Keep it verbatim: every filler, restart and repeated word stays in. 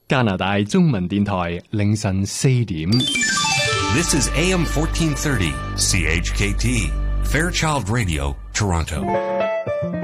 加拿大中文電台凌晨四點。 This is A M fourteen thirty C H K T Fairchild Radio Toronto。